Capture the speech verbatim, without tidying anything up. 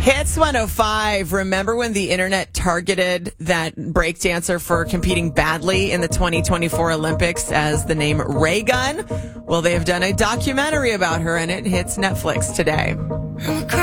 Hits one oh five. Remember when the internet targeted that breakdancer for competing badly in the twenty twenty-four Olympics as the name Ray Gun? Well, they've done a documentary about her, and it hits Netflix today.